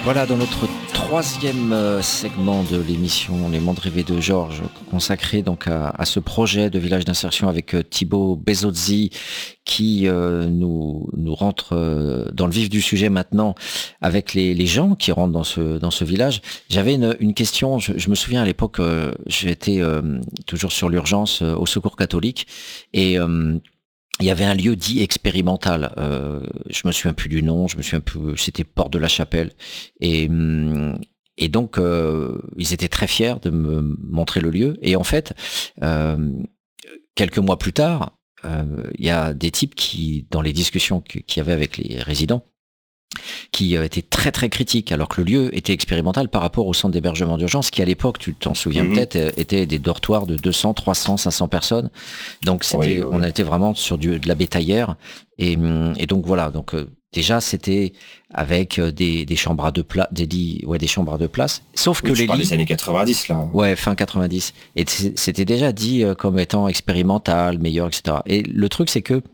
Voilà, dans notre troisième segment de l'émission Les Mondes Rêvés de Georges, consacré donc à ce projet de village d'insertion avec Thibaut Bezozzi, qui nous rentre dans le vif du sujet maintenant avec les gens qui rentrent dans ce village. J'avais une question, je me souviens à l'époque, j'étais toujours sur l'urgence au Secours catholique et il y avait un lieu dit expérimental. Je me souviens plus du nom. C'était Porte de la Chapelle. Et, et donc, ils étaient très fiers de me montrer le lieu. Et en fait, euh, quelques mois plus tard, il y a des types qui, dans les discussions qu'il y avait avec les résidents, qui était très très critique, alors que le lieu était expérimental par rapport au centre d'hébergement d'urgence, qui à l'époque, tu t'en souviens peut-être, était des dortoirs de 200, 300, 500 personnes. Donc on était vraiment sur de la bétaillère. Et donc voilà, donc déjà c'était avec des chambres à deux places, des lits, des chambres à deux places. Sauf que les lits, des années 90 là. Ouais, fin 90. Et c'était déjà dit comme étant expérimental, meilleur, etc. Et le truc c'est que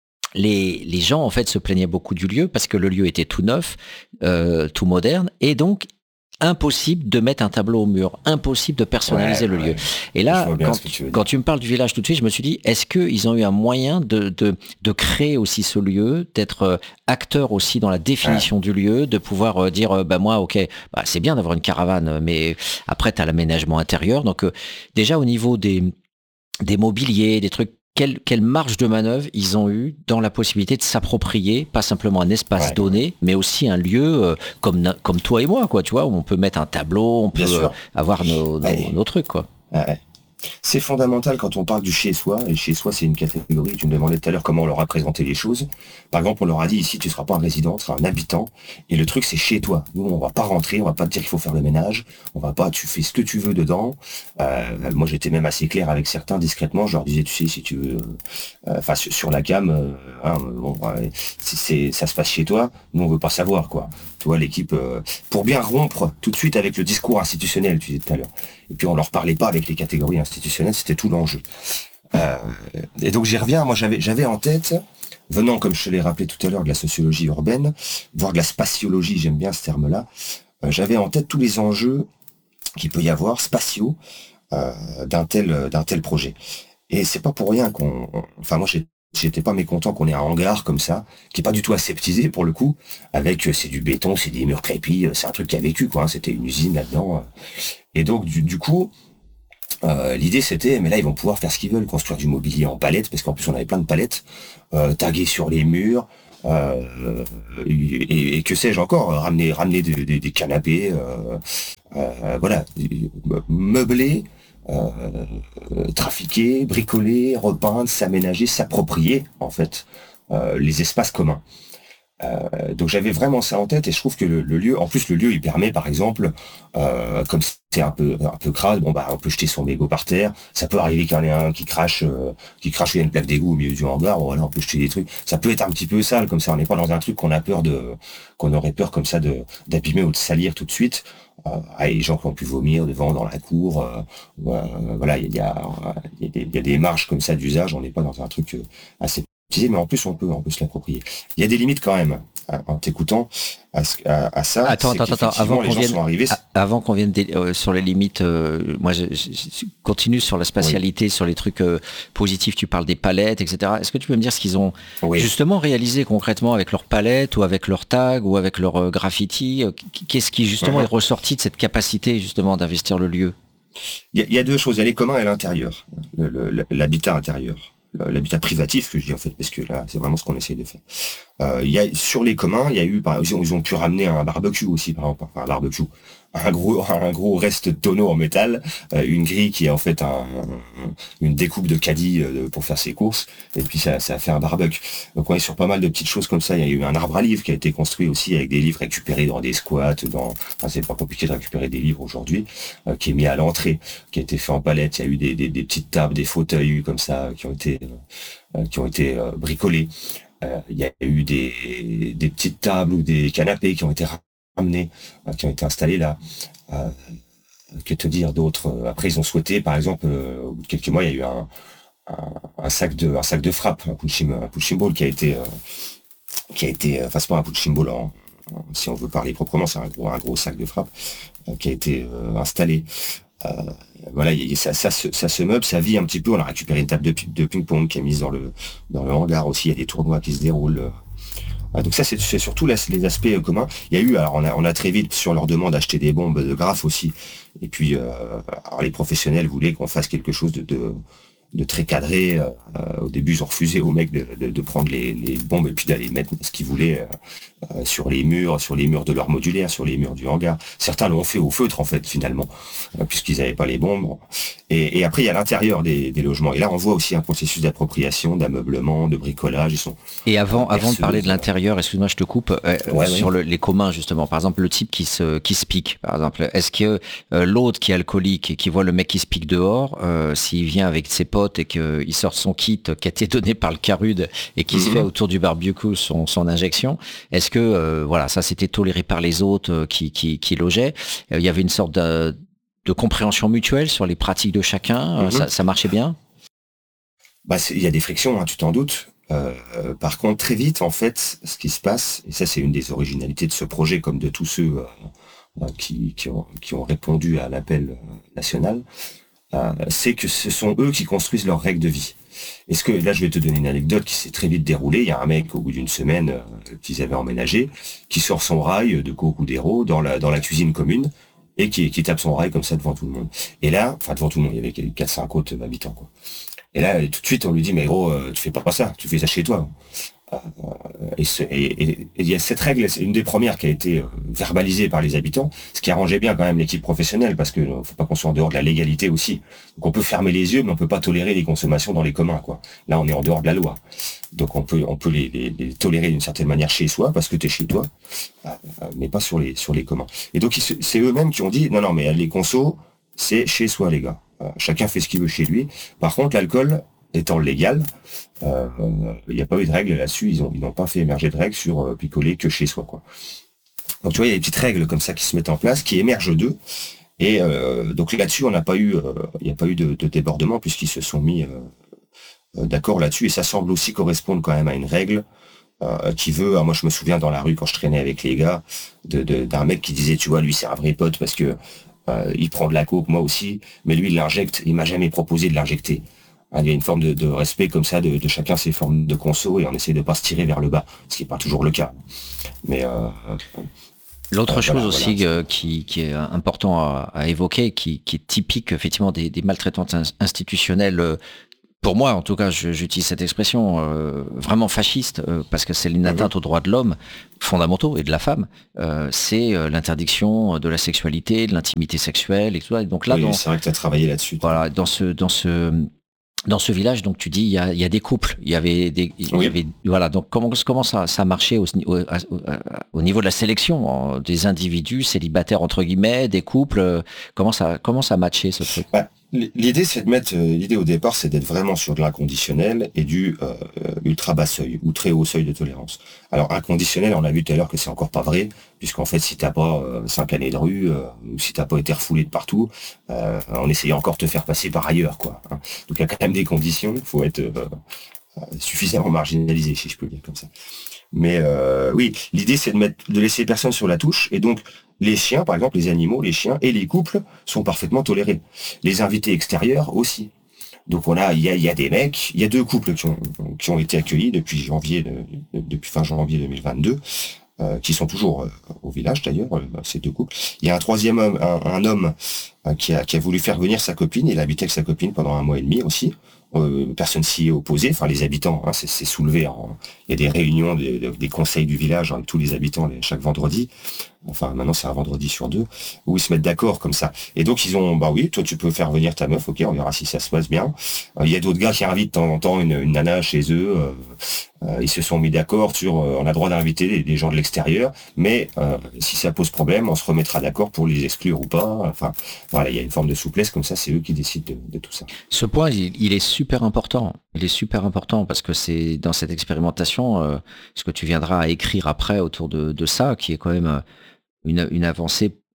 les gens en fait se plaignaient beaucoup du lieu parce que le lieu était tout neuf, tout moderne, et donc impossible de mettre un tableau au mur, impossible de personnaliser le lieu. Et là, quand tu me parles du village tout de suite, je me suis dit, est-ce qu'ils ont eu un moyen de créer aussi ce lieu, d'être acteur aussi dans la définition du lieu, de pouvoir dire, moi, ok, c'est bien d'avoir une caravane, mais après, tu as l'aménagement intérieur. Donc déjà au niveau des mobiliers, des trucs, quelle marge de manœuvre ils ont eu dans la possibilité de s'approprier, pas simplement un espace donné, mais aussi un lieu comme toi et moi, quoi, tu vois, où on peut mettre un tableau, on peut avoir nos trucs, quoi. C'est fondamental quand on parle du chez-soi, et chez-soi c'est une catégorie, tu me demandais tout à l'heure comment on leur a présenté les choses. Par exemple, on leur a dit ici tu ne seras pas un résident, tu seras un habitant, et le truc c'est chez toi. Nous on va pas rentrer, on va pas te dire qu'il faut faire le ménage, on va pas, tu fais ce que tu veux dedans. Moi j'étais même assez clair avec certains discrètement, je leur disais tu sais si tu veux, sur la cam, ça se passe chez toi, nous on veut pas savoir quoi. Tu vois l'équipe, pour bien rompre tout de suite avec le discours institutionnel, tu disais tout à l'heure. Et puis on leur parlait pas avec les catégories institutionnelles, c'était tout l'enjeu. Et donc j'y reviens, moi j'avais en tête, venant comme je te l'ai rappelé tout à l'heure de la sociologie urbaine, voire de la spatiologie, j'aime bien ce terme-là, j'avais en tête tous les enjeux qu'il peut y avoir spatiaux d'un tel projet. Et c'est pas pour rien moi j'étais pas mécontent qu'on ait un hangar comme ça, qui est pas du tout aseptisé pour le coup, avec c'est du béton, c'est des murs crépis, c'est un truc qui a vécu quoi, c'était une usine là-dedans. Et donc du coup, l'idée c'était, mais là ils vont pouvoir faire ce qu'ils veulent, construire du mobilier en palettes, parce qu'en plus on avait plein de palettes, taguées sur les murs, et que sais-je encore, ramener des canapés, voilà, meubler, trafiquer, bricoler, repeindre, s'aménager, s'approprier en fait les espaces communs. Donc j'avais vraiment ça en tête et je trouve que le lieu, en plus le lieu il permet par exemple, comme c'est un peu crade, on peut jeter son mégot par terre, ça peut arriver qu'il y en ait un qui crache où il y a une plaque d'égout au milieu du hangar, voilà, on peut jeter des trucs, ça peut être un petit peu sale comme ça, on n'est pas dans un truc qu'on aurait peur comme ça d'abîmer ou de salir tout de suite. Les gens qui ont pu vomir devant dans la cour, voilà, il y a des marges comme ça d'usage, on n'est pas dans un truc assez mais en plus on peut se l'approprier. Il y a des limites quand même en t'écoutant à ça. Attends, avant qu'on vienne sur les limites, moi je continue sur la spatialité, sur les trucs positifs. Tu parles des palettes, etc. Est-ce que tu peux me dire ce qu'ils ont justement réalisé concrètement avec leurs palettes ou avec leurs tags ou avec leur graffiti? Qu'est-ce qui justement est ressorti de cette capacité justement d'investir le lieu? Il y a deux choses, il y a les communs et l'intérieur, l'habitat intérieur. L'habitat privatif que je dis en fait, parce que là c'est vraiment ce qu'on essaye de faire. Sur les communs, il y a eu, ils ont pu ramener un barbecue aussi, par exemple, un barbecue, un gros reste tonneau en métal, une grille qui est en fait une découpe de caddie pour faire ses courses, et puis ça a fait un barbecue. Donc on est sur pas mal de petites choses comme ça. Il y a eu un arbre à livres qui a été construit aussi avec des livres récupérés dans des squats, c'est pas compliqué de récupérer des livres aujourd'hui, qui est mis à l'entrée, qui a été fait en palette. Il y a eu des petites tables, des fauteuils comme ça qui ont été bricolés. Il y a eu des petites tables ou des canapés qui ont été ramenés, qui ont été installés là. Que te dire d'autre? Après, ils ont souhaité, par exemple, au bout de quelques mois, il y a eu un sac de frappe, un punching ball qui a été, c'est pas un punching ball si on veut parler proprement, c'est un gros sac de frappe qui a été installé. Euh, voilà, ça se meuble, ça vit un petit peu. On a récupéré une table de ping-pong qui est mise dans le hangar aussi. Il y a des tournois qui se déroulent. Donc ça, c'est surtout les aspects communs. Il y a eu, alors on a très vite sur leur demande acheté des bombes de graphes aussi. Et puis, alors les professionnels voulaient qu'on fasse quelque chose de très cadré. Au début, ils ont refusé aux mecs de prendre les bombes et puis d'aller mettre ce qu'ils voulaient sur les murs de leur modulaire, sur les murs du hangar. Certains l'ont fait au feutre en fait finalement, puisqu'ils n'avaient pas les bombes. Et après, il y a l'intérieur des logements. Et là, on voit aussi un processus d'appropriation, d'ameublement, de bricolage. Ils sont Et avant de parler de l'intérieur, excuse-moi, je te coupe, sur les communs justement, par exemple le type qui se pique, par exemple, est-ce que l'autre qui est alcoolique et qui voit le mec qui se pique dehors, s'il vient avec ses potes et qu'il sort son kit qui a été donné par le Carude et qui se fait autour du barbecue son injection, est-ce que voilà, ça c'était toléré par les autres qui logeaient, il y avait une sorte de compréhension mutuelle sur les pratiques de chacun, ça marchait bien? Bah, il y a des frictions, hein, tu t'en doutes. Par contre, très vite, en fait, ce qui se passe, et ça c'est une des originalités de ce projet, comme de tous ceux qui ont répondu à l'appel national, c'est que ce sont eux qui construisent leurs règles de vie. Est-ce que là, je vais te donner une anecdote qui s'est très vite déroulée. Il y a un mec au bout d'une semaine qu'ils avaient emménagé, qui sort son rail de coke ou d'héros dans la cuisine commune et qui tape son rail comme ça devant tout le monde. Et là, enfin devant tout le monde, il y avait 4-5 autres habitants, quoi. Et là, tout de suite, on lui dit, mais gros, tu fais pas ça, tu fais ça chez toi. Et il y a cette règle, c'est une des premières qui a été verbalisée par les habitants, ce qui arrangeait bien quand même l'équipe professionnelle, parce que faut pas qu'on soit en dehors de la légalité aussi. Donc on peut fermer les yeux, mais on peut pas tolérer les consommations dans les communs, quoi. Là, on est en dehors de la loi. Donc on peut les tolérer d'une certaine manière chez soi, parce que t'es chez toi, mais pas sur les communs. Et donc c'est eux-mêmes qui ont dit, non, mais les consos, c'est chez soi, les gars. Chacun fait ce qu'il veut chez lui. Par contre, l'alcool étant légal, il n'y a pas eu de règles là-dessus. Ils n'ont pas fait émerger de règles sur picoler que chez soi, quoi. Donc tu vois, il y a des petites règles comme ça qui se mettent en place, qui émergent d'eux. Et donc là-dessus, il n'y a pas eu de débordement puisqu'ils se sont mis d'accord là-dessus. Et ça semble aussi correspondre quand même à une règle qui veut. Alors moi, je me souviens dans la rue quand je traînais avec les gars d'un mec qui disait, tu vois, lui c'est un vrai pote parce que il prend de la coke, moi aussi, mais lui il l'injecte. Il m'a jamais proposé de l'injecter. Il y a une forme de respect comme ça de chacun ses formes de conso et on essaie de pas se tirer vers le bas, ce qui est pas toujours le cas. Mais l'autre chose aussi qui est important à évoquer, qui est typique effectivement des maltraitances institutionnelles. Pour moi, en tout cas, j'utilise cette expression vraiment fasciste parce que c'est une atteinte aux droits de l'homme fondamentaux et de la femme. C'est l'interdiction de la sexualité, de l'intimité sexuelle et tout ça. Et donc là, oui, c'est vrai que tu as travaillé là-dessus. Voilà, dans ce village, donc tu dis, il y a des couples, il y avait voilà. Donc comment ça marchait au niveau de la sélection des individus célibataires entre guillemets, des couples, comment ça matchait ce truc? L'idée, c'est de mettre. L'idée au départ, c'est d'être vraiment sur de l'inconditionnel et du ultra bas seuil ou très haut seuil de tolérance. Alors inconditionnel, on a vu tout à l'heure que c'est encore pas vrai, puisqu'en fait, si t'as pas 5 années de rue, ou si t'as pas été refoulé de partout, on essayait encore de te faire passer par ailleurs, quoi. Hein. Donc il y a quand même des conditions. Il faut être suffisamment marginalisé, si je peux le dire comme ça. Mais oui, l'idée, c'est de laisser personne sur la touche, et donc les chiens, par exemple, les animaux, les chiens et les couples sont parfaitement tolérés. Les invités extérieurs aussi. Donc il y a des mecs, il y a 2 couples qui ont été accueillis depuis fin janvier 2022, qui sont toujours au village d'ailleurs, ces 2 couples. Il y a un troisième homme, un homme qui a voulu faire venir sa copine. Il a habité avec sa copine pendant 1 mois et demi aussi. Personne s'y est opposé, enfin les habitants, hein, c'est soulevé. Il y a des réunions des conseils du village avec tous les habitants chaque vendredi. Enfin maintenant c'est un vendredi sur 2 où ils se mettent d'accord comme ça. Et donc ils ont, bah oui, toi tu peux faire venir ta meuf, ok, on verra si ça se passe bien. Il y a d'autres gars qui invitent de temps en temps une nana chez eux. Ils se sont mis d'accord sur, on a droit d'inviter des gens de l'extérieur, mais si ça pose problème, on se remettra d'accord pour les exclure ou pas. Enfin voilà, il y a une forme de souplesse comme ça, c'est eux qui décident de tout ça. Ce point, il est super important. Il est super important parce que c'est dans cette expérimentation, ce que tu viendras à écrire après autour de ça, qui est quand même une avancée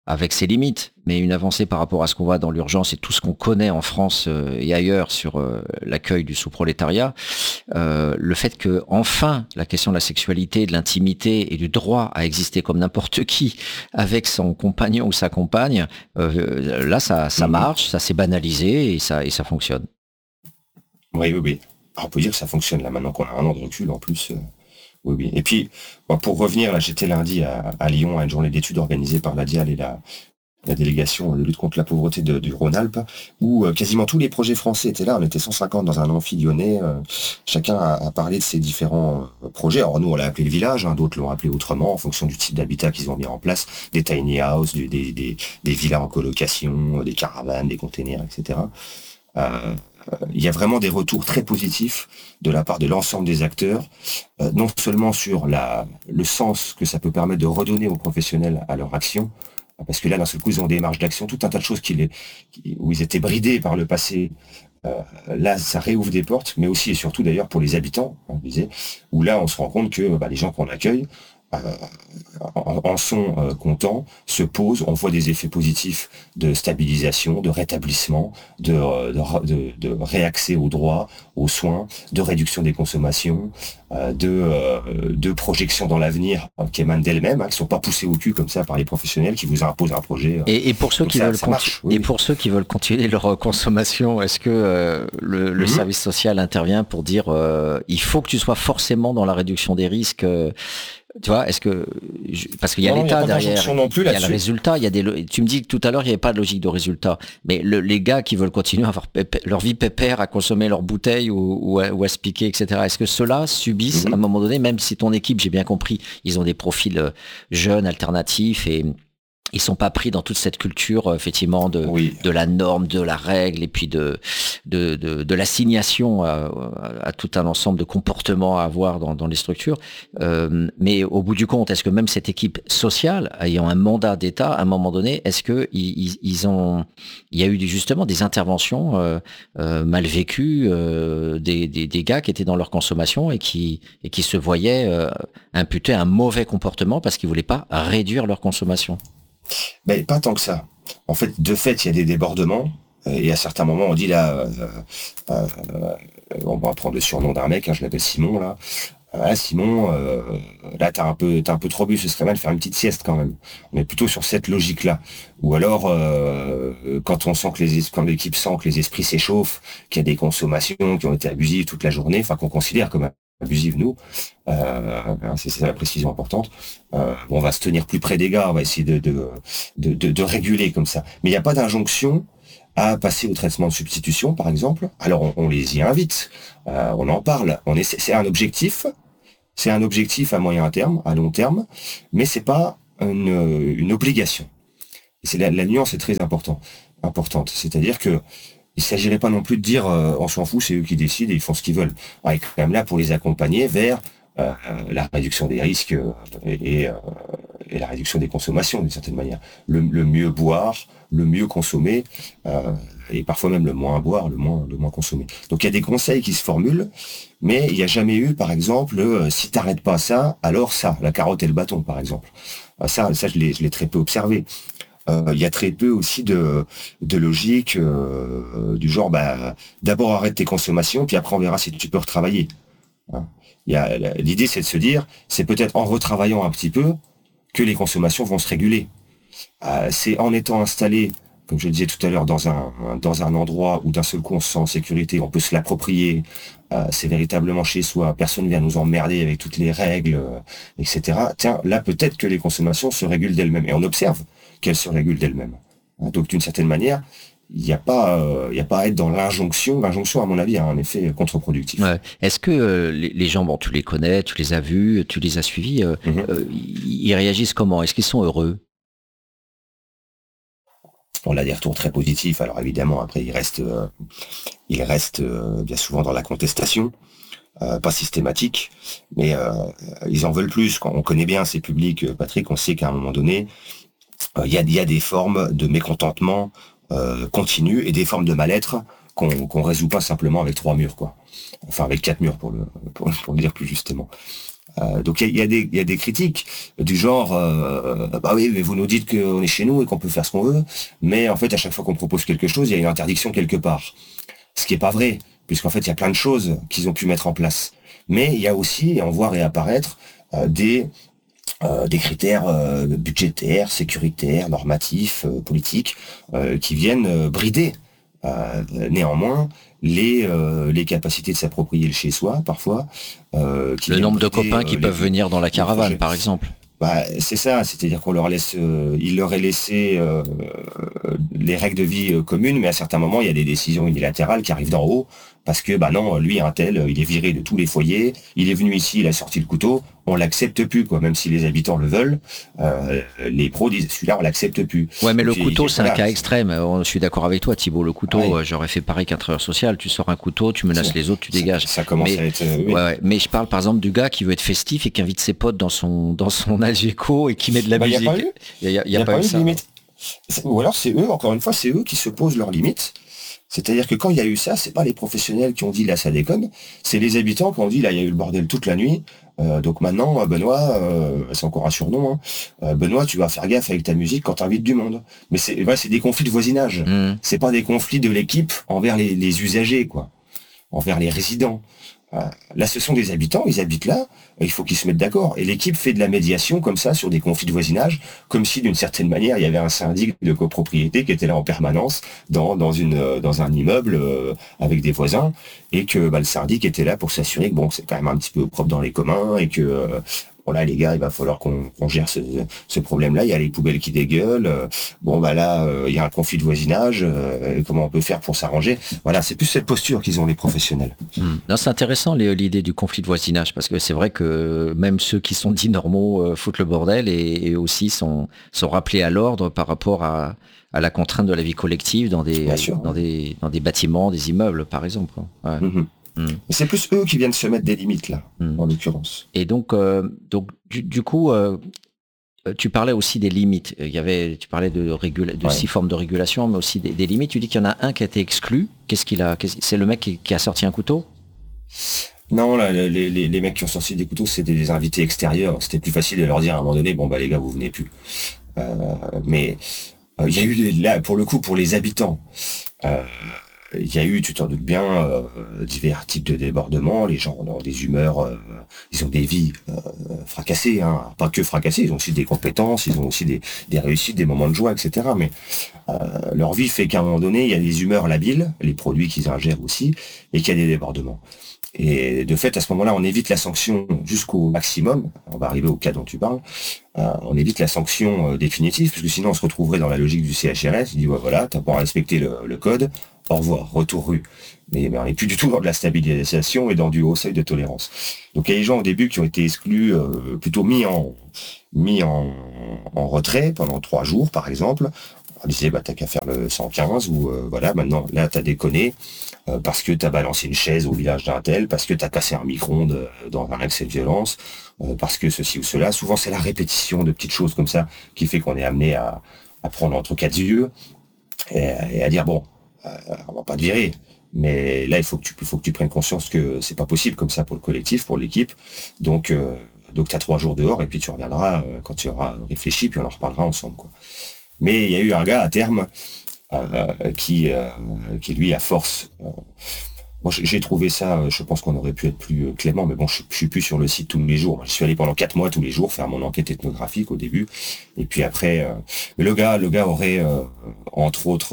avec ses limites, mais une avancée par rapport à ce qu'on voit dans l'urgence et tout ce qu'on connaît en France et ailleurs sur l'accueil du sous-prolétariat. Le fait que enfin la question de la sexualité, de l'intimité et du droit à exister comme n'importe qui avec son compagnon ou sa compagne, là ça marche, ça s'est banalisé et ça fonctionne. Oui, oui, oui. Alors, on peut dire que ça fonctionne là maintenant qu'on a un an de recul en plus. Oui, oui. Et puis, pour revenir, là, j'étais lundi à Lyon à une journée d'études organisée par la DIAL et la délégation de lutte contre la pauvreté du Rhône-Alpes, où quasiment tous les projets français étaient là. On était 150 dans un amphi lyonnais. Chacun a parlé de ses différents projets. Alors nous, on l'a appelé le village, hein, d'autres l'ont appelé autrement, en fonction du type d'habitat qu'ils ont mis en place. Des tiny houses, des villas en colocation, des caravanes, des containers, etc. Il y a vraiment des retours très positifs de la part de l'ensemble des acteurs, non seulement sur le sens que ça peut permettre de redonner aux professionnels à leur action, parce que là, d'un seul coup, ils ont des marges d'action, tout un tas de choses où ils étaient bridés par le passé. Là, ça réouvre des portes, mais aussi et surtout d'ailleurs pour les habitants, on disait, où là, on se rend compte que les gens qu'on accueille en sont contents, se posent, on voit des effets positifs de stabilisation, de rétablissement, de réaccès aux droits, aux soins, de réduction des consommations, de projection dans l'avenir qui émanent d'elles-mêmes, qui ne sont pas poussées au cul comme ça par les professionnels qui vous imposent un projet. Et pour ceux qui pour ceux qui veulent continuer leur consommation, est-ce que le service social intervient pour dire il faut que tu sois forcément dans la réduction des risques tu vois, parce qu'il y a l'État derrière, il y a le résultat, tu me dis que tout à l'heure il n'y avait pas de logique de résultat, mais les gars qui veulent continuer à avoir leur vie pépère, à consommer leurs bouteilles ou à se piquer, etc. Est-ce que ceux-là subissent à un moment donné, même si ton équipe, j'ai bien compris, ils ont des profils jeunes, alternatifs et ils sont pas pris dans toute cette culture effectivement de la norme, de la règle et puis de l'assignation à tout un ensemble de comportements à avoir dans les structures. Mais au bout du compte, est-ce que même cette équipe sociale ayant un mandat d'État, à un moment donné, est-ce que il y a eu justement des interventions mal vécues des gars qui étaient dans leur consommation et qui se voyaient imputer un mauvais comportement parce qu'ils voulaient pas réduire leur consommation? Mais pas tant que ça. En fait, de fait, il y a des débordements. Et à certains moments, on dit là, on va prendre le surnom d'un mec, je l'appelle Simon là. Simon, là t'as un peu trop bu, ce serait mal de faire une petite sieste quand même. On est plutôt sur cette logique-là. Ou alors, quand on sent quand l'équipe sent que les esprits s'échauffent, qu'il y a des consommations qui ont été abusives toute la journée, enfin qu'on considère comme abusive nous, c'est la précision importante. On va se tenir plus près des gars, on va essayer de réguler comme ça. Mais il n'y a pas d'injonction à passer au traitement de substitution, par exemple. Alors on les y invite, on en parle. C'est un objectif à moyen terme, à long terme, mais c'est pas une obligation. Et c'est la nuance est très importante. C'est-à-dire que il s'agirait pas non plus de dire on s'en fout, c'est eux qui décident et ils font ce qu'ils veulent. On est quand même là pour les accompagner vers la réduction des risques et la réduction des consommations d'une certaine manière. Le mieux boire, le mieux consommer et parfois même le moins boire, le moins consommer. Donc il y a des conseils qui se formulent, mais il n'y a jamais eu, par exemple, si t'arrêtes pas ça, alors ça, la carotte et le bâton, par exemple. Ça je l'ai très peu observé. Il y a très peu aussi de logique du genre d'abord arrête tes consommations puis après on verra si tu peux retravailler. Hein. L'idée c'est de se dire c'est peut-être en retravaillant un petit peu que les consommations vont se réguler. C'est en étant installé, comme je le disais tout à l'heure, dans un endroit où d'un seul coup on se sent en sécurité, on peut se l'approprier, c'est véritablement chez soi, personne ne vient nous emmerder avec toutes les règles, etc. Tiens, là peut-être que les consommations se régulent d'elles-mêmes et on observe qu'elles se régulent d'elles-mêmes. Donc d'une certaine manière, il n'y a pas à être dans l'injonction. L'injonction, à mon avis, a un effet contre-productif. Ouais. Est-ce que les gens, tu les connais, tu les as vus, tu les as suivis, ils réagissent comment? Est-ce qu'ils sont heureux? On a des retours très positifs. Alors évidemment, après, ils restent bien souvent dans la contestation. Pas systématique, mais ils en veulent plus. Quand on connaît bien ces publics, Patrick, on sait qu'à un moment donné, il y a des formes de mécontentement continu et des formes de mal-être qu'on résout pas simplement avec 3 murs, quoi. Enfin avec 4 murs pour le dire plus justement. Donc il y a des critiques du genre bah oui, mais vous nous dites qu'on est chez nous et qu'on peut faire ce qu'on veut, mais en fait à chaque fois qu'on propose quelque chose, il y a une interdiction quelque part. Ce qui est pas vrai, puisqu'en fait il y a plein de choses qu'ils ont pu mettre en place. Mais il y a aussi, et on voit réapparaître des critères budgétaires, sécuritaires, normatifs, politiques, qui viennent brider néanmoins les capacités de s'approprier le chez-soi parfois. Qui Le viennent nombre de brider copains qui peuvent venir dans la caravane, projets. par exemple. Bah, c'est ça, c'est-à-dire qu'on leur laisse, il leur est laissé les règles de vie communes, mais à certains moments, il y a des décisions unilatérales qui arrivent d'en haut, parce que bah non, lui, un tel, il est viré de tous les foyers, il est venu ici, il a sorti le couteau, on l'accepte plus, quoi, même si les habitants le veulent, les pros disent celui-là, on l'accepte plus. Ouais, mais Donc, le couteau, c'est un voilà, cas extrême. Je suis d'accord avec toi, Thibaut. Le couteau, ouais, j'aurais fait pareil qu'un travailleur social. Tu sors un couteau, tu menaces les autres, tu ça, dégages. ça commence Mais, à être, ouais, oui. ouais. Mais je parle par exemple du gars qui veut être festif et qui invite ses potes dans son Algeco et qui met de la Bah, il n'y a musique. pas eu, Il y il a y a pas pas eu eu de ça. limite. Ou alors c'est eux, encore une fois, c'est eux qui se posent leurs limites. C'est-à-dire que quand il y a eu ça, c'est pas les professionnels qui ont dit là ça déconne, c'est les habitants qui ont dit là il y a eu le bordel toute la nuit. Donc maintenant, Benoît, c'est encore un surnom, hein, Benoît, tu vas faire gaffe avec ta musique quand t'invites du monde. Mais c'est des conflits de voisinage. Hmm. C'est pas des conflits de l'équipe envers les usagers, quoi, envers les résidents. Euh, Là, ce sont des habitants, ils habitent là, il faut qu'ils se mettent d'accord. Et l'équipe fait de la médiation comme ça sur des conflits de voisinage, comme si d'une certaine manière, il y avait un syndic de copropriété qui était là en permanence dans un immeuble avec des voisins, et que bah, le syndic était là pour s'assurer que bon, c'est quand même un petit peu propre dans les communs, et que bon là les gars, il va falloir qu'on gère ce problème-là. Il y a les poubelles qui dégueulent. Bon bah là, il y a un conflit de voisinage. Comment on peut faire pour s'arranger? Voilà, c'est plus cette posture qu'ils ont les professionnels. Hmm. Non, c'est intéressant l'idée du conflit de voisinage parce que c'est vrai que même ceux qui sont dits normaux foutent le bordel et aussi sont rappelés à l'ordre par rapport à la contrainte de la vie collective Bien sûr. dans des bâtiments, des immeubles par exemple, quoi. Ouais. Mhm. Hmm. C'est plus eux qui viennent se mettre des limites là, Hmm. en l'occurrence. Et donc du coup, tu parlais aussi des limites. Tu parlais de Ouais. 6 formes de régulation, mais aussi des limites. Tu dis qu'il y en a un qui a été exclu. C'est le mec qui a sorti un couteau? Non, là, les mecs qui ont sorti des couteaux, c'était des invités extérieurs. C'était plus facile de leur dire à un moment donné, bon bah les gars, vous venez plus. Mais il y a eu là pour le coup pour les habitants. euh, Il y a eu, tu t'en doutes bien, divers types de débordements. Les gens ont des humeurs, ils ont des vies fracassées, hein. Pas que fracassées, ils ont aussi des compétences, ils ont aussi des réussites, des moments de joie, etc. Mais leur vie fait qu'à un moment donné, il y a des humeurs labiles, les produits qu'ils ingèrent aussi, et qu'il y a des débordements. Et de fait, à ce moment-là, on évite la sanction jusqu'au maximum. On va arriver au cas dont tu parles. On évite la sanction définitive, parce que sinon on se retrouverait dans la logique du CHRS. Il dit ouais, voilà, t'as pas respecté le code. Au revoir, retour rue. Mais on n'est plus du tout dans de la stabilisation et dans du haut seuil de tolérance. Donc il y a des gens au début qui ont été exclus, plutôt mis en retrait pendant 3 jours, par exemple. On disait bah t'as qu'à faire le 115 ou voilà, maintenant là t'as déconné parce que t'as balancé une chaise au village d'un tel, parce que t'as cassé un micro-ondes dans un excès de violence, parce que ceci ou cela. Souvent c'est la répétition de petites choses comme ça qui fait qu'on est amené à prendre entre quatre yeux et à dire bon, on va pas te virer. Mais là, faut que tu prennes conscience que c'est pas possible comme ça pour le collectif, pour l'équipe. Donc t'as 3 jours dehors et puis tu reviendras quand tu auras réfléchi, puis on en reparlera ensemble, quoi. Mais il y a eu un gars à terme qui lui, à force, moi j'ai trouvé ça, je pense qu'on aurait pu être plus clément, mais bon, je suis plus sur le site tous les jours. Moi, je suis allé pendant 4 mois tous les jours faire mon enquête ethnographique au début, et puis après, mais le gars aurait entre autres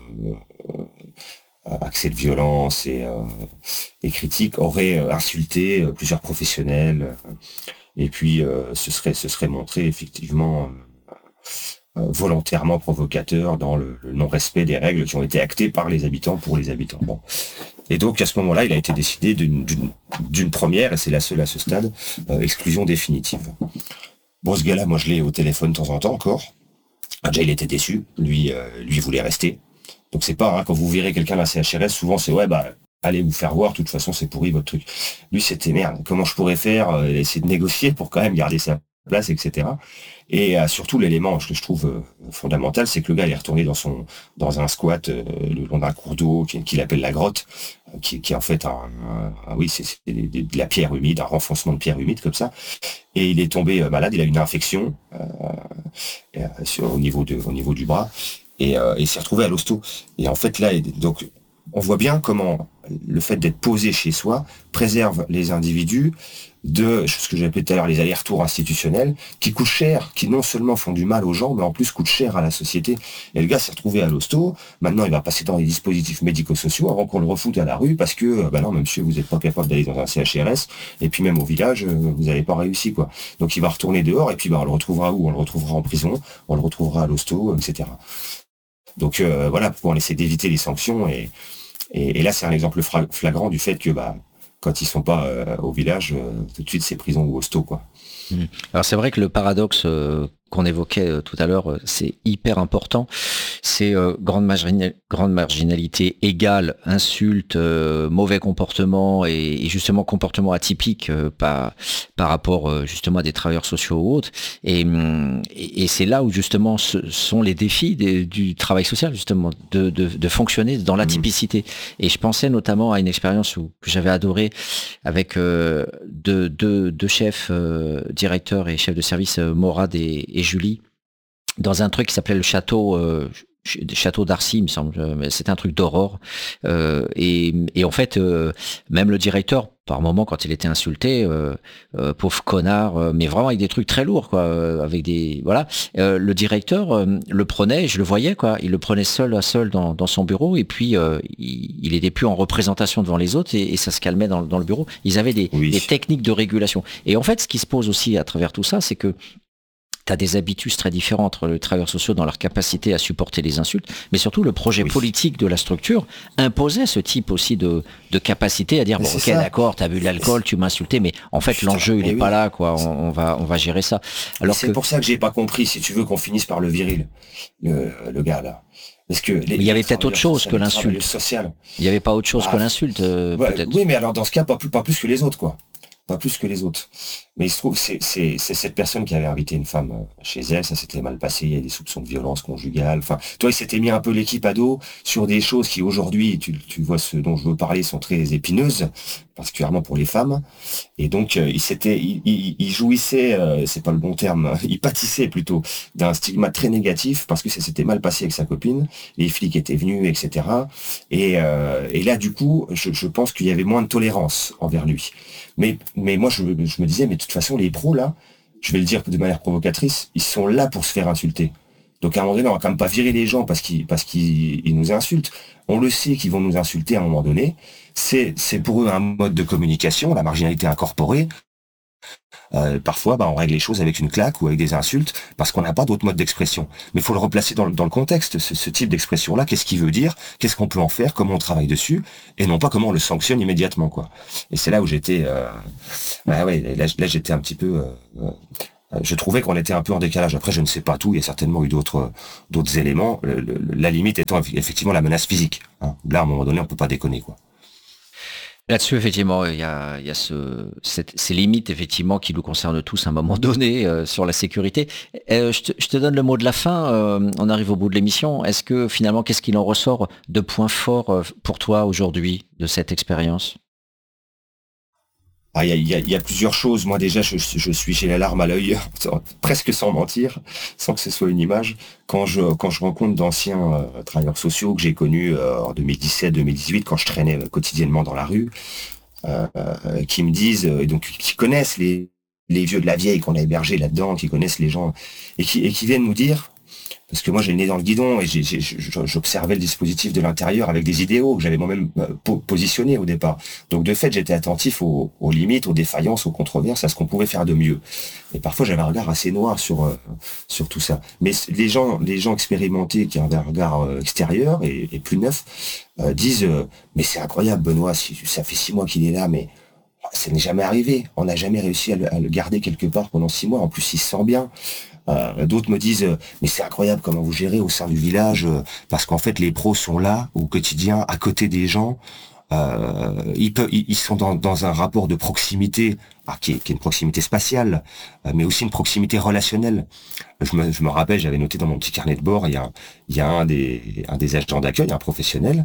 accès de violence et critique, aurait insulté plusieurs professionnels, et puis ce serait montré effectivement volontairement provocateur dans le non-respect des règles qui ont été actées par les habitants pour les habitants. Bon. Et donc à ce moment-là, il a été décidé d'une première, et c'est la seule à ce stade, exclusion définitive. Bon, ce gars-là, moi je l'ai au téléphone de temps en temps encore. Déjà, il était déçu, lui voulait rester. Donc c'est pas, hein, quand vous virez quelqu'un de la CHRS, souvent c'est ouais bah allez vous faire voir, de toute façon c'est pourri votre truc. Lui c'était merde, comment je pourrais faire, essayer de négocier pour quand même garder sa place, etc. Et surtout l'élément que je trouve fondamental, c'est que le gars il est retourné dans un squat le long d'un cours d'eau qu'il appelle la grotte, qui est en fait oui c'est de la pierre humide, un renfoncement de pierre humide comme ça. Et il est tombé malade, il a eu une infection au niveau du bras et il s'est retrouvé à l'hosto. Et en fait là, donc on voit bien comment le fait d'être posé chez soi préserve les individus de ce que j'appelais tout à l'heure les allers-retours institutionnels qui coûtent cher, qui non seulement font du mal aux gens, mais en plus coûtent cher à la société. Et le gars s'est retrouvé à l'hosto, maintenant il va passer dans les dispositifs médico-sociaux avant qu'on le refoute à la rue parce que, non, monsieur, vous n'êtes pas capable d'aller dans un CHRS, et puis même au village, vous n'avez pas réussi, quoi. Donc il va retourner dehors, et puis on le retrouvera où? On le retrouvera en prison, on le retrouvera à l'hosto, etc. Donc voilà pourquoi on essaie d'éviter les sanctions, et là c'est un exemple flagrant du fait que quand ils sont pas au village, tout de suite c'est prison ou hosto, quoi. Alors c'est vrai que le paradoxe qu'on évoquait tout à l'heure, c'est hyper important. C'est grande marginalité égale insulte, mauvais comportement et justement comportement atypique par rapport justement à des travailleurs sociaux ou autres. Et c'est là où justement ce sont les défis du travail social, justement, de fonctionner dans l'atypicité. Et je pensais notamment à une expérience que j'avais adorée avec deux chefs, directeurs et chefs de service, Morad et Julie, dans un truc qui s'appelait le château d'Arcy, il me semble, mais c'était un truc d'aurore. Et en fait, même le directeur, par moment, quand il était insulté, pauvre connard, mais vraiment avec des trucs très lourds, quoi, avec des voilà. Le directeur le prenait, je le voyais, quoi, il le prenait seul à seul dans son bureau, et puis il était plus en représentation devant les autres, et ça se calmait dans le bureau. Ils avaient des techniques de régulation. Et en fait, ce qui se pose aussi à travers tout ça, c'est que tu as des habitudes très différentes entre les travailleurs sociaux dans leur capacité à supporter les insultes, mais surtout le projet politique de la structure imposait ce type aussi de capacité à dire, ok, d'accord, tu as bu de l'alcool, tu m'as insulté, mais en fait l'enjeu il n'est pas là, quoi. On va gérer ça. Alors c'est pour ça que j'ai pas compris, si tu veux, qu'on finisse par le viril, le gars là. Parce que il y avait peut-être autre chose que l'insulte. Il n'y avait pas autre chose que l'insulte, peut-être. Oui, mais alors dans ce cas, pas plus que les autres, quoi. Pas plus que les autres. Mais il se trouve, c'est cette personne qui avait invité une femme chez elle, ça s'était mal passé, il y a des soupçons de violence conjugale. Enfin, toi, il s'était mis un peu l'équipe à dos sur des choses qui aujourd'hui, tu vois ce dont je veux parler, sont très épineuses, particulièrement pour les femmes. Et donc, il jouissait, c'est pas le bon terme, il pâtissait plutôt d'un stigma très négatif parce que ça s'était mal passé avec sa copine, les flics étaient venus, etc. Et là, du coup, je pense qu'il y avait moins de tolérance envers lui. Mais moi, je me disais, mais de toute façon, les pros, là, je vais le dire de manière provocatrice, ils sont là pour se faire insulter. Donc, à un moment donné, on va quand même pas virer les gens parce qu'ils nous insultent. On le sait qu'ils vont nous insulter à un moment donné. C'est pour eux un mode de communication, la marginalité incorporée. Parfois, on règle les choses avec une claque ou avec des insultes parce qu'on n'a pas d'autre mode d'expression. Mais il faut le replacer dans le contexte, ce type d'expression-là. Qu'est-ce qu'il veut dire? Qu'est-ce qu'on peut en faire? Comment on travaille dessus? Et non pas comment on le sanctionne immédiatement, quoi. Et c'est là où j'étais, là j'étais un petit peu, je trouvais qu'on était un peu en décalage. Après, je ne sais pas tout. Il y a certainement eu d'autres éléments. La limite étant effectivement la menace physique. Hein. Là, à un moment donné, on peut pas déconner, quoi. Là-dessus, effectivement, il y a ces limites, effectivement, qui nous concernent tous à un moment donné sur la sécurité. Je te donne le mot de la fin. On arrive au bout de l'émission. Est-ce que finalement, qu'est-ce qu'il en ressort de points forts pour toi aujourd'hui de cette expérience? Il y a plusieurs choses. Moi déjà, je suis chez la larme à l'œil, presque sans mentir, sans que ce soit une image. Quand je rencontre d'anciens travailleurs sociaux que j'ai connus en 2017-2018, quand je traînais quotidiennement dans la rue, qui me disent, donc qui connaissent les vieux de la vieille qu'on a hébergés là-dedans, qui connaissent les gens, et qui viennent nous dire, parce que moi j'ai le nez dans le guidon et j'observais le dispositif de l'intérieur avec des idéaux que j'avais moi-même positionnés au départ. Donc de fait j'étais attentif aux limites, aux défaillances, aux controverses, à ce qu'on pouvait faire de mieux. Et parfois j'avais un regard assez noir sur tout ça. Mais les gens expérimentés qui avaient un regard extérieur et plus neuf disent mais c'est incroyable Benoît, ça fait 6 mois qu'il est là, mais ça n'est jamais arrivé. On n'a jamais réussi à le garder quelque part pendant 6 mois. En plus il se sent bien. D'autres me disent mais c'est incroyable comment vous gérez au sein du village parce qu'en fait les pros sont là au quotidien à côté des gens Ils sont dans un rapport de proximité, qui est une proximité spatiale, mais aussi une proximité relationnelle. Je me rappelle, j'avais noté dans mon petit carnet de bord, il y a un des agents d'accueil, un professionnel.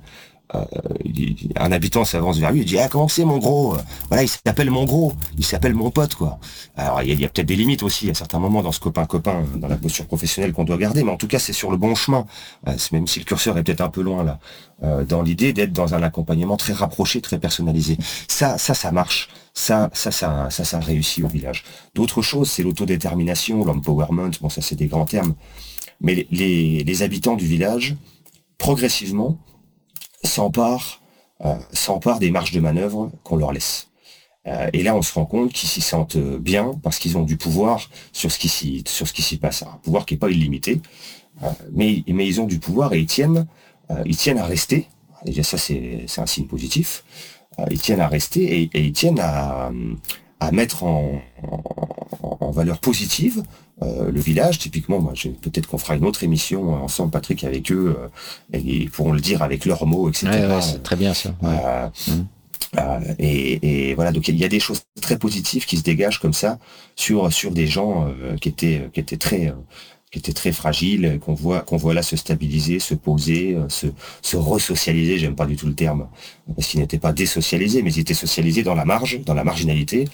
Un habitant s'avance vers lui et dit comment c'est mon gros, voilà, il s'appelle mon gros, il s'appelle mon pote, quoi. Alors il y a peut-être des limites aussi à certains moments dans ce copain dans la posture professionnelle qu'on doit garder, mais en tout cas c'est sur le bon chemin, même si le curseur est peut-être un peu loin là, dans l'idée d'être dans un accompagnement très rapproché, très personnalisé. Ça marche. Ça réussit au village. D'autres choses, c'est l'autodétermination, l'empowerment, bon ça c'est des grands termes, mais les habitants du village progressivement s'emparent des marges de manœuvre qu'on leur laisse. Et là, on se rend compte qu'ils s'y sentent bien parce qu'ils ont du pouvoir sur ce qui s'y passe. Un pouvoir qui n'est pas illimité, mais ils ont du pouvoir et ils tiennent à rester. Déjà, ça, c'est un signe positif. Ils tiennent à rester et ils tiennent à mettre en valeur positive le village. Typiquement, moi, peut-être qu'on fera une autre émission ensemble, Patrick, avec eux, et ils pourront le dire avec leurs mots, etc. Ouais, c'est très bien ça. Ouais. Et voilà, donc il y a des choses très positives qui se dégagent comme ça sur des gens qui étaient très fragiles, qu'on voit là se stabiliser, se poser, se resocialiser. J'aime pas du tout le terme parce qu'ils n'étaient pas désocialisés, mais ils étaient socialisés dans la marge, dans la marginalité,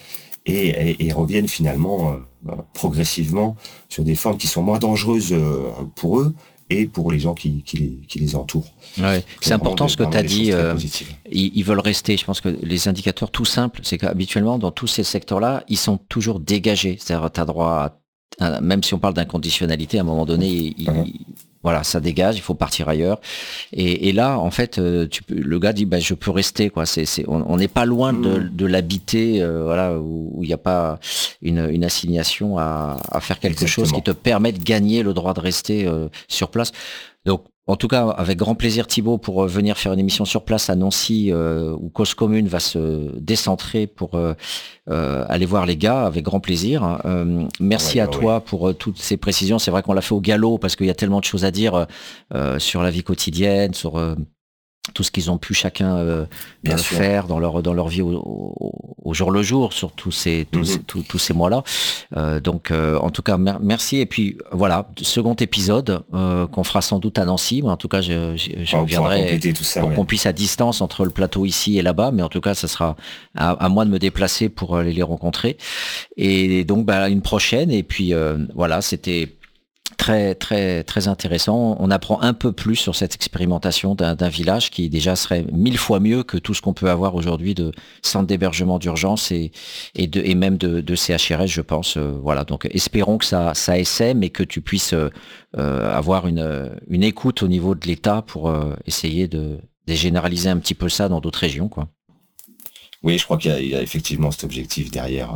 et reviennent finalement progressivement sur des formes qui sont moins dangereuses pour eux et pour les gens qui les entourent. Ouais. C'est important ce que tu as dit, ils veulent rester. Je pense que les indicateurs tout simples, c'est qu'habituellement dans tous ces secteurs-là, ils sont toujours dégagés. C'est-à-dire tu as droit même si on parle d'inconditionnalité, à un moment donné, voilà, ça dégage, il faut partir ailleurs. Et là, en fait, le gars dit, je peux rester, quoi. On n'est pas loin de l'habiter, voilà, où il n'y a pas une assignation à faire quelque chose qui te permet de gagner le droit de rester sur place. Donc, en tout cas, avec grand plaisir Thibaut pour venir faire une émission sur place à Nancy où Cause Commune va se décentrer pour aller voir les gars avec grand plaisir. Merci à toi pour toutes ces précisions. C'est vrai qu'on l'a fait au galop parce qu'il y a tellement de choses à dire sur la vie quotidienne, sur tout ce qu'ils ont pu chacun faire dans leur vie au jour le jour sur tous ces mois-là. Donc en tout cas merci, et puis voilà, second épisode qu'on fera sans doute à Nancy, mais en tout cas je reviendrai pour qu'on puisse à distance entre le plateau ici et là-bas, mais en tout cas ça sera à moi de me déplacer pour aller les rencontrer, et donc une prochaine, et puis voilà, c'était très très très intéressant. On apprend un peu plus sur cette expérimentation d'un village qui déjà serait 1000 fois mieux que tout ce qu'on peut avoir aujourd'hui de centres d'hébergement d'urgence et même de CHRS, je pense. Voilà, donc espérons que ça essaime et que tu puisses avoir une écoute au niveau de l'État pour essayer de généraliser un petit peu ça dans d'autres régions, quoi. Oui, je crois qu'il y a effectivement cet objectif derrière.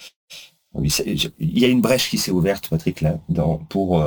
Oui, il y a une brèche qui s'est ouverte, Patrick, là, pour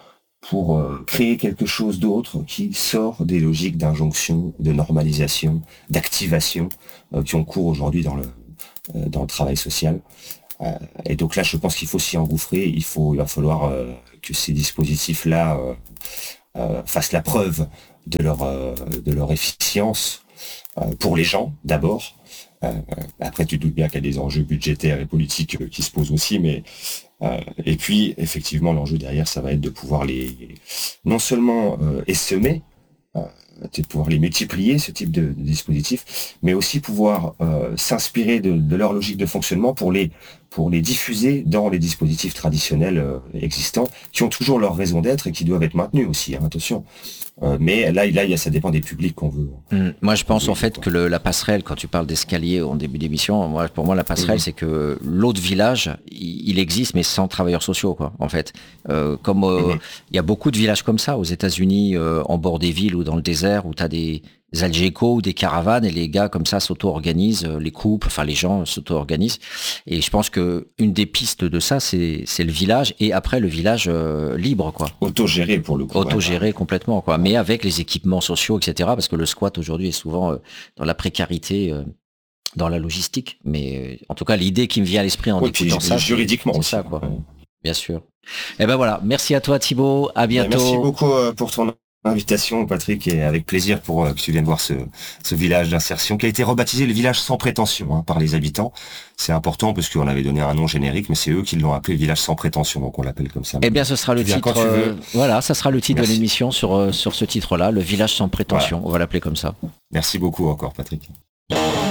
créer quelque chose d'autre qui sort des logiques d'injonction, de normalisation, d'activation qui ont cours aujourd'hui dans le travail social. Et donc là, je pense qu'il faut s'y engouffrer. Il va falloir que ces dispositifs-là fassent la preuve de leur efficience pour les gens, d'abord. Après, tu te doutes bien qu'il y a des enjeux budgétaires et politiques qui se posent aussi, mais et puis effectivement, l'enjeu derrière, ça va être de pouvoir non seulement essaimer, de pouvoir les multiplier, ce type de dispositif, mais aussi pouvoir s'inspirer de leur logique de fonctionnement pour les diffuser dans les dispositifs traditionnels existants, qui ont toujours leur raison d'être et qui doivent être maintenus aussi, hein, attention. Mais là, ça dépend des publics qu'on veut. Moi, je pense en fait que la passerelle, quand tu parles d'escalier en début d'émission, pour moi, la passerelle, c'est que l'autre village, il existe, mais sans travailleurs sociaux, quoi. En fait, il y a beaucoup de villages comme ça aux États-Unis, en bord des villes ou dans le désert, où tu as des algécos ou des caravanes, et les gars comme ça s'auto-organisent, les couples, enfin les gens s'auto-organisent. Et je pense que une des pistes de ça, c'est le village, et après le village libre, quoi. Autogéré pour le coup. Autogéré complètement, quoi. Mais avec les équipements sociaux, etc. Parce que le squat aujourd'hui est souvent dans la précarité, dans la logistique. Mais en tout cas, l'idée qui me vient à l'esprit en écoutant ça, juridiquement, c'est ça, quoi. Bien sûr. Et ben voilà. Merci à toi, Thibaut. À bientôt. Merci beaucoup pour ton Invitation, Patrick, et avec plaisir pour que tu viennes voir ce village d'insertion qui a été rebaptisé le village sans prétention par les habitants. C'est important parce qu'on avait donné un nom générique, mais c'est eux qui l'ont appelé village sans prétention, donc on l'appelle comme ça. Eh bien, ce sera le titre. Voilà, ça sera le titre Merci. de l'émission sur ce titre-là, le village sans prétention. Voilà. On va l'appeler comme ça. Merci beaucoup encore, Patrick.